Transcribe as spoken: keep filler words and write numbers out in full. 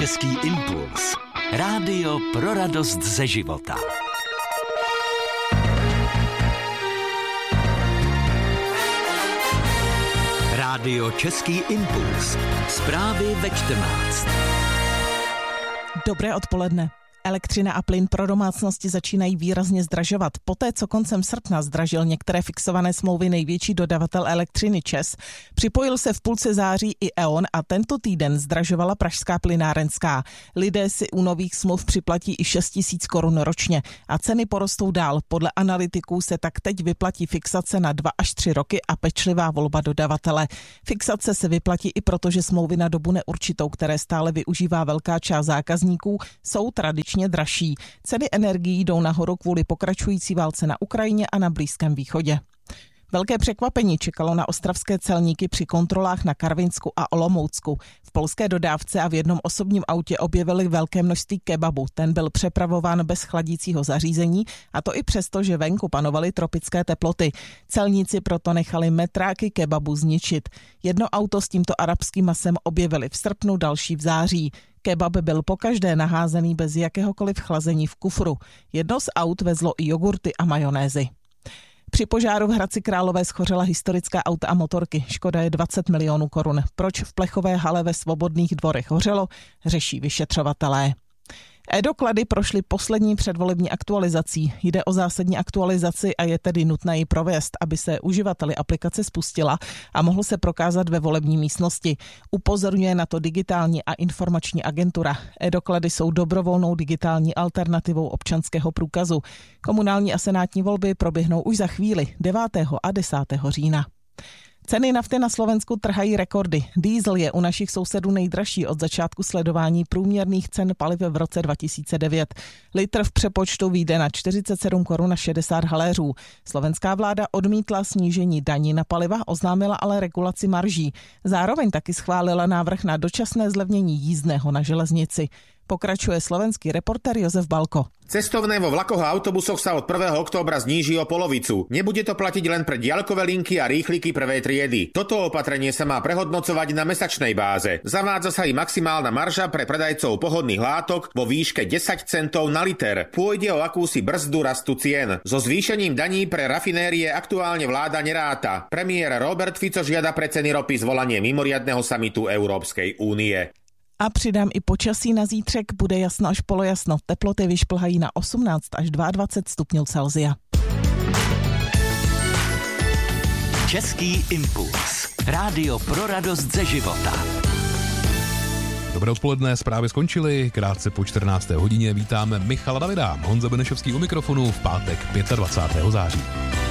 Český impuls. Rádio pro radost ze života. Rádio Český impuls. Zprávy ve čtrnáct. Dobré odpoledne. Elektřina a plyn pro domácnosti začínají výrazně zdražovat. Poté, co koncem srpna zdražil některé fixované smlouvy největší dodavatel elektřiny ČEZ, připojil se v půlce září i E O N a tento týden zdražovala pražská plynárenská. Lidé si u nových smluv připlatí i šest tisíc korun ročně a ceny porostou dál. Podle analytiků se tak teď vyplatí fixace na dva až tři roky a pečlivá volba dodavatele. Fixace se vyplatí i proto, že smlouvy na dobu neurčitou, které stále využívá velká část zákazníků, jsou tradičně dražší. Ceny energií jdou nahoru kvůli pokračující válce na Ukrajině a na Blízkém východě. Velké překvapení čekalo na ostravské celníky při kontrolách na Karvinsku a Olomoucku. V polské dodávce a v jednom osobním autě objevili velké množství kebabu. Ten byl přepravován bez chladícího zařízení, a to i přesto, že venku panovaly tropické teploty. Celníci proto nechali metráky kebabu zničit. Jedno auto s tímto arabským masem objevili v srpnu, další v září. Kebab byl pokaždé naházený bez jakéhokoliv chlazení v kufru. Jedno z aut vezlo i jogurty a majonézy. Při požáru v Hradci Králové schořela historická auta a motorky. Škoda je dvacet milionů korun. Proč v plechové hale ve Svobodných dvorech hořelo, řeší vyšetřovatelé. E-doklady prošly poslední předvolební aktualizací. Jde o zásadní aktualizaci a je tedy nutné ji provést, aby se uživateli aplikace spustila a mohl se prokázat ve volební místnosti. Upozorňuje na to digitální a informační agentura. E-doklady jsou dobrovolnou digitální alternativou občanského průkazu. Komunální a senátní volby proběhnou už za chvíli, devátého a desátého října. Ceny nafty na Slovensku trhají rekordy. Diesel je u našich sousedů nejdražší od začátku sledování průměrných cen paliv v roce dva tisíce devět. Litr v přepočtu vyjde na čtyřicet sedm korun a šedesát haléřů. Slovenská vláda odmítla snížení daní na paliva, oznámila ale regulaci marží. Zároveň taky schválila návrh na dočasné zlevnění jízdného na železnici. Pokračuje slovenský reportér Jozef Balko. Cestovné vo vlakoch a autobusoch sa od prvého októbra zníži o polovicu. Nebude to platiť len pre diaľkové linky a rýchliky prvej triedy. Toto opatrenie sa má prehodnocovať na mesačnej báze. Zavádza sa i maximálna marža pre predajcov pohodných látok vo výške desať centov na liter. Pôjde o akúsi brzdu rastu cien. So zvýšením daní pre rafinérie aktuálne vláda neráta. Premiér Robert Fico žiada pre ceny ropy zvolanie mimoriadneho samitu Európskej únie. A přidám i počasí na zítřek, bude jasno až polojasno. Teploty vyšplhají na osmnáct až dvacet dva stupňů Celsia. Český impuls. Rádio pro radost ze života. Dobré odpoledne, zprávy skončily. Krátce po čtrnácté hodině vítáme Michala Davida. Honza Benešovský u mikrofonu v pátek dvacátého pátého září.